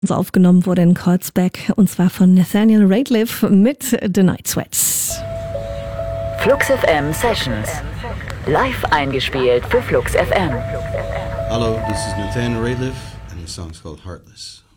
Aufgenommen wurde in Kreuzberg und zwar von Nathaniel Rateliff mit The Night Sweats. Flux FM Sessions. Live eingespielt für Flux FM. Hello, this is Nathaniel Rateliff and the song's called Heartless.